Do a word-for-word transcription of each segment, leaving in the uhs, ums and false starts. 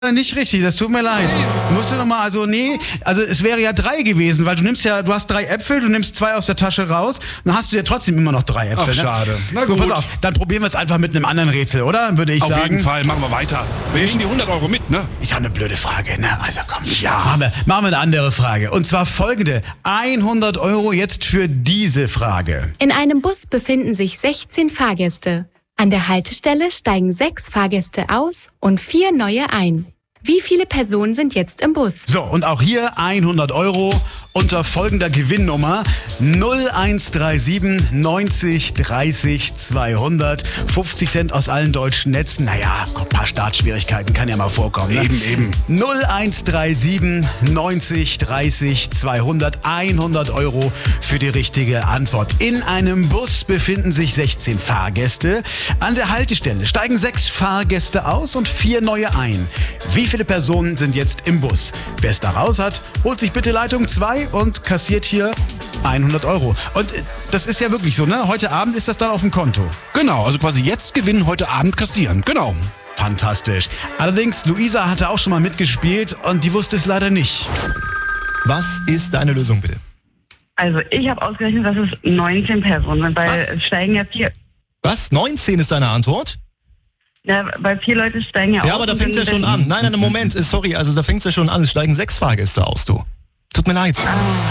Nicht richtig, das tut mir leid. Musst du nochmal, also nee, also es wäre ja drei gewesen, weil du nimmst ja, du hast drei Äpfel, du nimmst zwei aus der Tasche raus, dann hast du ja trotzdem immer noch drei Äpfel. Ach, schade. Na So, gut. pass auf, dann probieren wir es einfach mit einem anderen Rätsel, oder? Würde ich Auf sagen. jeden Fall, machen wir weiter. Wir nehmen die hundert Euro mit, ne? Ist ja eine blöde Frage, ne? Also komm, Ja. machen wir, machen wir eine andere Frage. Und zwar folgende, hundert Euro jetzt für diese Frage. In einem Bus befinden sich sechzehn Fahrgäste. An der Haltestelle steigen sechs Fahrgäste aus und vier neue ein. Wie viele Personen sind jetzt im Bus? So, und auch hier hundert Euro unter folgender Gewinnnummer null eins drei sieben neunzig dreißig zweihundert. fünfzig Cent aus allen deutschen Netzen. Naja, ein paar Startschwierigkeiten kann ja mal vorkommen. Ne? Eben, eben. null eins drei sieben neunzig dreißig zweihundert. hundert Euro für die richtige Antwort. In einem Bus befinden sich sechzehn Fahrgäste. An der Haltestelle steigen sechs Fahrgäste aus und vier neue ein. Wie viele Personen sind jetzt im Bus? Wer es da raus hat, holt sich bitte Leitung zwei und kassiert hier hundert Euro. Und äh, das ist ja wirklich so, ne? Heute Abend ist das dann auf dem Konto. Genau, also quasi jetzt gewinnen, heute Abend kassieren. Genau. Fantastisch. Allerdings, Luisa hatte auch schon mal mitgespielt und die wusste es leider nicht. Was ist deine Lösung, bitte? Also ich habe ausgerechnet, dass es neunzehn Personen sind, weil Was? es steigen ja vier, Was? neunzehn ist deine Antwort? ja, weil vier Leute steigen ja aus. Ja, aber da und fängt's ja wenn- schon an. Nein, nein, Moment, äh, sorry, also da fängt's ja schon an. Es steigen sechs Fahrgäste aus, du. Tut mir leid.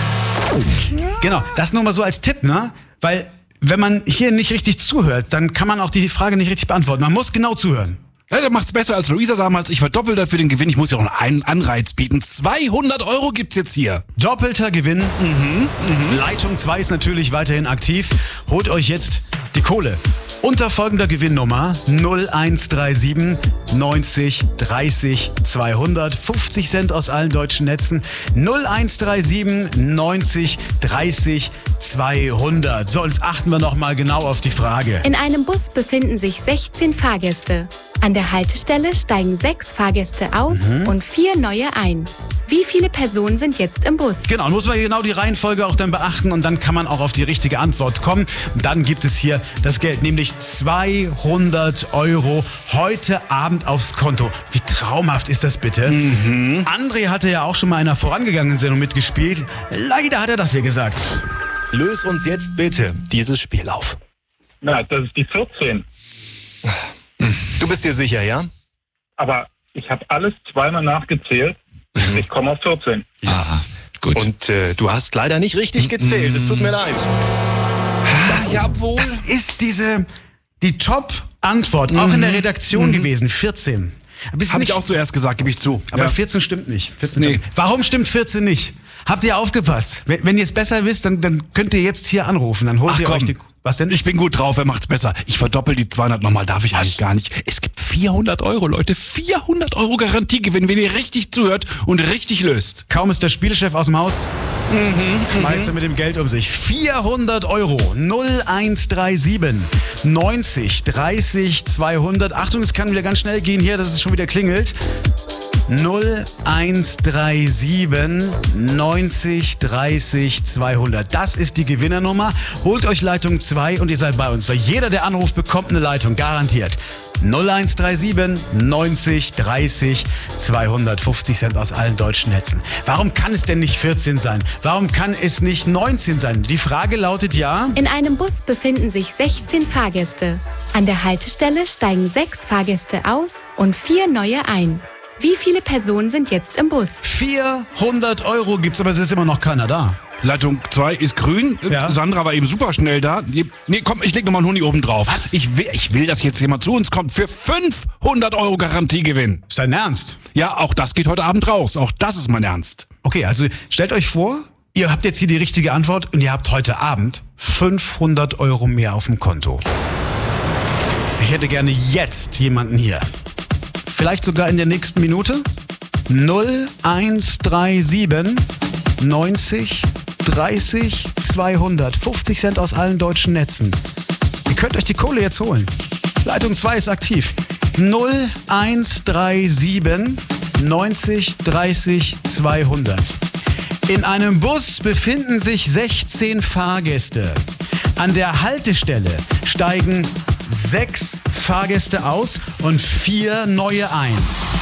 Genau, das nur mal so als Tipp, ne? Weil, wenn man hier nicht richtig zuhört, dann kann man auch die Frage nicht richtig beantworten. Man muss genau zuhören. Ja, der macht's besser als Luisa damals. Ich verdoppel dafür den Gewinn. Ich muss ja auch einen Anreiz bieten. zweihundert Euro gibt's jetzt hier. Doppelter Gewinn. Mhm, Leitung zwei ist natürlich weiterhin aktiv. Holt euch jetzt die Kohle. Unter folgender Gewinnnummer null eins drei sieben neunzig dreißig zweihundert. fünfzig Cent aus allen deutschen Netzen. null eins drei sieben neunzig dreißig zweihundert. So, jetzt achten wir nochmal genau auf die Frage. In einem Bus befinden sich sechzehn Fahrgäste. An der Haltestelle steigen sechs Fahrgäste aus und vier neue ein. Wie viele Personen sind jetzt im Bus? Genau, muss man genau die Reihenfolge auch dann beachten und dann kann man auch auf die richtige Antwort kommen. Dann gibt es hier das Geld, nämlich zweihundert Euro heute Abend aufs Konto. Wie traumhaft ist das bitte? Mhm. André hatte ja auch schon mal in einer vorangegangenen Sendung mitgespielt. Leider hat er das hier gesagt. Löse uns jetzt bitte dieses Spiel auf. Na, das ist die vierzehn. Du bist dir sicher, ja? Aber ich habe alles zweimal nachgezählt. Ich komme auf vierzehn. Ja, gut. Und äh, du hast leider nicht richtig gezählt. Es tut mir leid. das ja wohl. Das ist diese, die Top-Antwort, auch in der Redaktion gewesen, vierzehn. Bist Habe nicht, ich auch zuerst gesagt, gebe ich zu. aber ja. vierzehn stimmt nicht. vierzehn Nee. stimmt. Warum stimmt vierzehn nicht? Habt ihr aufgepasst? Wenn, wenn ihr es besser wisst, dann, dann könnt ihr jetzt hier anrufen. Dann holt Ach ihr komm, euch die... Was denn? ich bin gut drauf, er macht's besser. Ich verdoppel die zweihundert nochmal, darf ich eigentlich gar nicht. Es gibt vierhundert Euro, Leute. vierhundert Euro Garantiegewinn, wenn ihr richtig zuhört und richtig löst. Kaum ist der Spielchef aus dem Haus, Mhm, schmeißt er mit dem Geld um sich. vierhundert Euro. null eins drei sieben neunzig dreißig zweihundert. Achtung, es kann wieder ganz schnell gehen hier, dass es schon wieder klingelt. null eins drei sieben neunzig dreißig zweihundert. Das ist die Gewinnernummer. Holt euch Leitung zwei und ihr seid bei uns, weil jeder, der anruft, bekommt eine Leitung, garantiert. null eins drei sieben neunzig dreißig zweihundert. fünfzig Cent aus allen deutschen Netzen. Warum kann es denn nicht vierzehn sein? Warum kann es nicht neunzehn sein? Die Frage lautet ja... In einem Bus befinden sich sechzehn Fahrgäste. An der Haltestelle steigen sechs Fahrgäste aus und vier neue ein. Wie viele Personen sind jetzt im Bus? vierhundert Euro gibt's, aber es ist immer noch keiner da. Leitung zwei ist grün. Ja. Sandra war eben super schnell da. Nee, komm, ich leg nochmal einen Huni oben drauf. Was? Ich will, ich will, dass jetzt jemand zu uns kommt für fünfhundert Euro Garantiegewinn. Ist dein Ernst? Ja, auch das geht heute Abend raus. Auch das ist mein Ernst. Okay, also stellt euch vor, ihr habt jetzt hier die richtige Antwort und ihr habt heute Abend fünfhundert Euro mehr auf dem Konto. Ich hätte gerne jetzt jemanden hier. Vielleicht sogar in der nächsten Minute. null eins drei sieben neunzig dreißig zweihundert. fünfzig Cent aus allen deutschen Netzen. Ihr könnt euch die Kohle jetzt holen. Leitung zwei ist aktiv. null eins drei sieben neunzig dreißig zweihundert. In einem Bus befinden sich sechzehn Fahrgäste. An der Haltestelle steigen sechs Fahrgäste aus und vier neue ein.